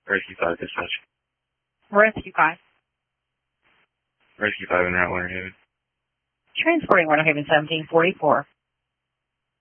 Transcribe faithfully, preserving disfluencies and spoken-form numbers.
Rescue five, dispatch. Rescue five. Rescue five en route, Winter Haven. Transporting Winter Haven seventeen forty-four.